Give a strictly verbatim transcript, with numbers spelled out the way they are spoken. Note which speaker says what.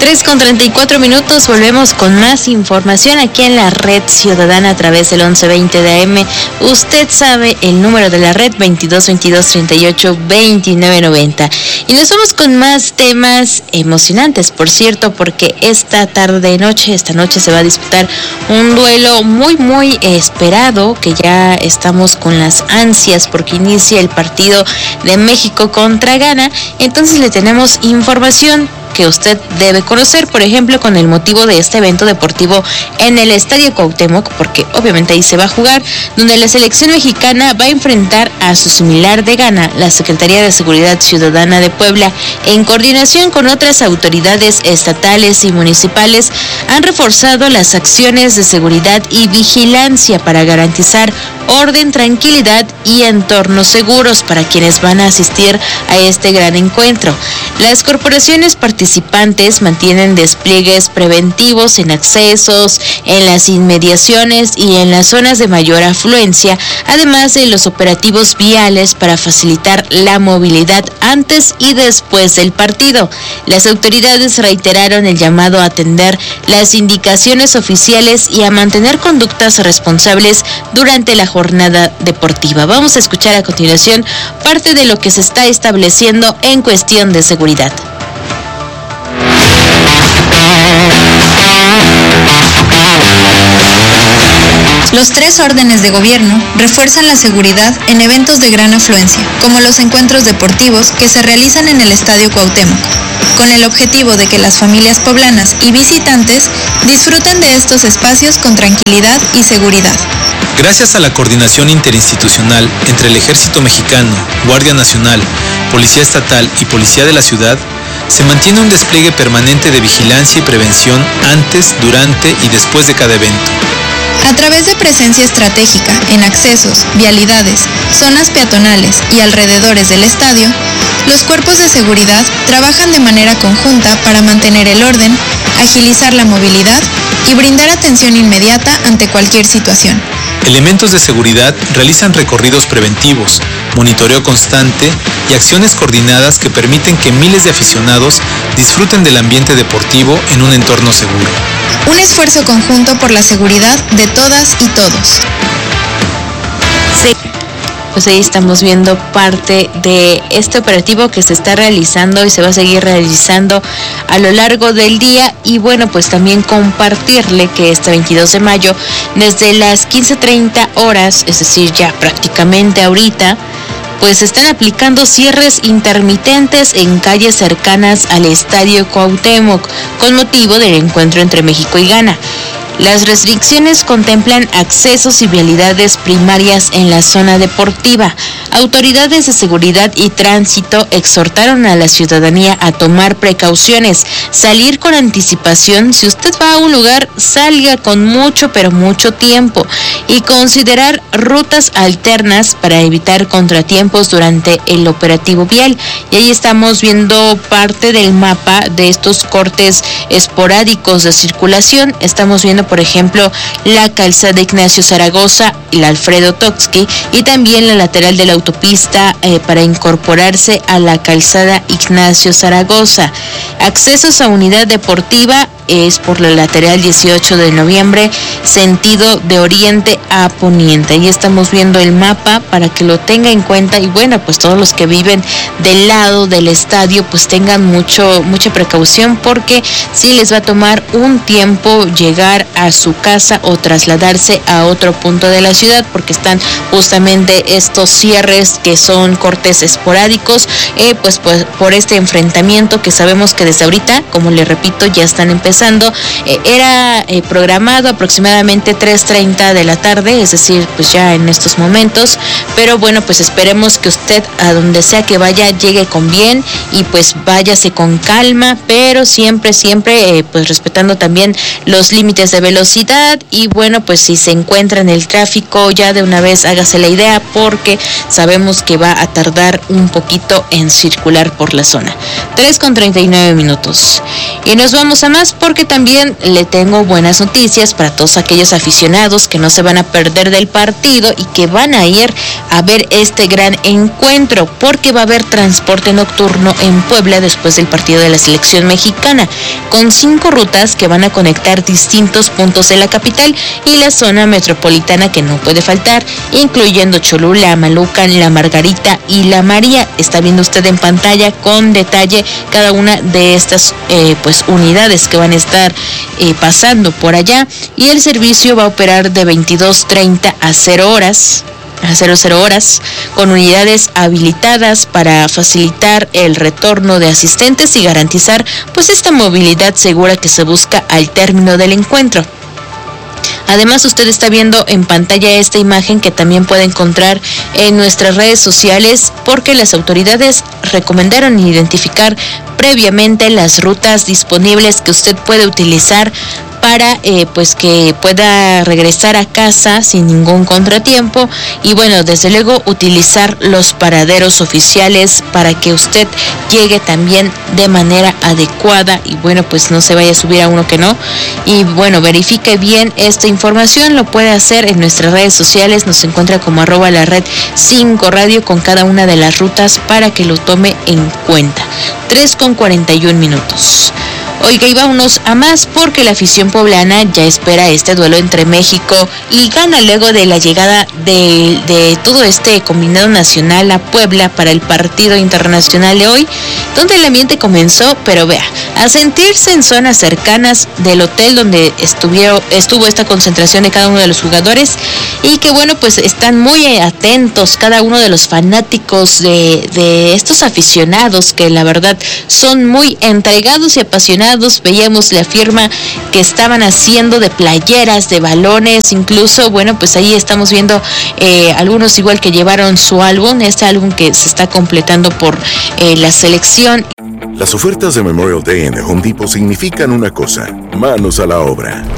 Speaker 1: tres con treinta y cuatro minutos, volvemos con más información aquí en la Red Ciudadana a través del once veinte de A M. Usted sabe el número de la red, veintidós veintidós treinta y ocho veintinueve noventa. Y nos vamos con más temas emocionantes, por cierto, porque esta tarde noche, esta noche se va a disputar un duelo muy muy esperado, que ya estamos con las ansias porque inicia el partido de México contra Ghana. Entonces le tenemos información que usted debe conocer, por ejemplo, con el motivo de este evento deportivo en el Estadio Cuauhtémoc, porque obviamente ahí se va a jugar, donde la selección mexicana va a enfrentar a su similar de Ghana. La Secretaría de Seguridad Ciudadana de Puebla, en coordinación con otras autoridades estatales y municipales, han reforzado las acciones de seguridad y vigilancia para garantizar orden, tranquilidad y entornos seguros para quienes van a asistir a este gran encuentro. Las corporaciones participantes mantienen despliegues preventivos en accesos, en las inmediaciones y en las zonas de mayor afluencia, además de los operativos viales para facilitar la movilidad antes y después del partido. Las autoridades reiteraron el llamado a atender las indicaciones oficiales y a mantener conductas responsables durante la jornada deportiva. Vamos a escuchar a continuación parte de lo que se está estableciendo en cuestión de seguridad.
Speaker 2: Los tres órdenes de gobierno refuerzan la seguridad en eventos de gran afluencia, como los encuentros deportivos que se realizan en el Estadio Cuauhtémoc, con el objetivo de que las familias poblanas y visitantes disfruten de estos espacios con tranquilidad y seguridad.
Speaker 3: Gracias a la coordinación interinstitucional entre el Ejército Mexicano, Guardia Nacional, Policía Estatal y Policía de la Ciudad, se mantiene un despliegue permanente de vigilancia y prevención antes, durante y después de cada evento.
Speaker 2: A través de presencia estratégica en accesos, vialidades, zonas peatonales y alrededores del estadio, los cuerpos de seguridad trabajan de manera conjunta para mantener el orden, agilizar la movilidad y brindar atención inmediata ante cualquier situación.
Speaker 3: Elementos de seguridad realizan recorridos preventivos, monitoreo constante y acciones coordinadas que permiten que miles de aficionados disfruten del ambiente deportivo en un entorno seguro.
Speaker 2: Un esfuerzo conjunto por la seguridad de todas y todos.
Speaker 1: Sí. Pues ahí estamos viendo parte de este operativo que se está realizando y se va a seguir realizando a lo largo del día. Y bueno, pues también compartirle que este veintidós de mayo, desde las quince treinta horas, es decir, ya prácticamente ahorita, pues están aplicando cierres intermitentes en calles cercanas al Estadio Cuauhtémoc con motivo del encuentro entre México y Ghana. Las restricciones contemplan accesos y vialidades primarias en la zona deportiva. Autoridades de seguridad y tránsito exhortaron a la ciudadanía a tomar precauciones, salir con anticipación. Si usted va a un lugar, salga con mucho, pero mucho tiempo, y considerar rutas alternas para evitar contratiempos durante el operativo vial. Y ahí estamos viendo parte del mapa de estos cortes esporádicos de circulación. Estamos viendo, por ejemplo, la calzada Ignacio Zaragoza, la Alfredo Toksky, y también la lateral de la autopista eh, para incorporarse a la calzada Ignacio Zaragoza. Accesos a unidad deportiva es por la lateral dieciocho de noviembre, sentido de oriente a poniente. Ahí estamos viendo el mapa para que lo tenga en cuenta, y bueno, pues todos los que viven del lado del estadio pues tengan mucho mucha precaución, porque sí les va a tomar un tiempo llegar a su casa o trasladarse a otro punto de la ciudad, porque están justamente estos cierres que son cortes esporádicos, eh, pues, pues por este enfrentamiento que sabemos que desde ahorita, como le repito, ya están empezando. Eh, era eh, programado aproximadamente tres treinta de la tarde, es decir, pues ya en estos momentos, pero bueno, pues esperemos que usted a donde sea que vaya llegue con bien y pues váyase con calma, pero siempre, siempre eh, pues respetando también los límites de velocidad. Y bueno, pues si se encuentra en el tráfico, ya de una vez hágase la idea, porque sabemos que va a tardar un poquito en circular por la zona. tres con treinta y nueve minutos. Y nos vamos a más porque también le tengo buenas noticias para todos aquellos aficionados que no se van a perder del partido y que van a ir a ver este gran encuentro, porque va a haber transporte nocturno en Puebla después del partido de la selección mexicana, con cinco rutas que van a conectar distintos puntos de la capital y la zona metropolitana que no puede faltar, incluyendo Cholula, Malucan, La Margarita y La María. Está viendo usted en pantalla con detalle cada una de estas eh, pues unidades que van a estar eh, pasando por allá, y el servicio va a operar de veintidós treinta a cero horas a cero cero horas, con unidades habilitadas para facilitar el retorno de asistentes y garantizar pues esta movilidad segura que se busca al término del encuentro. Además, usted está viendo en pantalla esta imagen que también puede encontrar en nuestras redes sociales, porque las autoridades recomendaron identificar previamente las rutas disponibles que usted puede utilizar para eh, pues que pueda regresar a casa sin ningún contratiempo, y bueno, desde luego utilizar los paraderos oficiales para que usted llegue también de manera adecuada y bueno, pues no se vaya a subir a uno que no. Y bueno, verifique bien esta información, lo puede hacer en nuestras redes sociales, nos encuentra como arroba la red cinco radio con cada una de las rutas para que lo tome en cuenta. tres con cuarenta y un minutos. Oiga, y vámonos a más porque la afición poblana ya espera este duelo entre México y Ghana luego de la llegada de, de todo este combinado nacional a Puebla para el partido internacional de hoy, donde el ambiente comenzó, pero vea, a sentirse en zonas cercanas del hotel donde estuvieron, estuvo esta concentración de cada uno de los jugadores, y que bueno, pues están muy atentos cada uno de los fanáticos de, de estos aficionados que la verdad son muy entregados y apasionados. Veíamos la firma que estaban haciendo de playeras, de balones, incluso, bueno, pues ahí estamos viendo eh, algunos igual que llevaron su álbum, este álbum que se está completando por eh, la selección.
Speaker 4: Las ofertas de Memorial Day en The Home Depot significan una cosa: manos a la obra.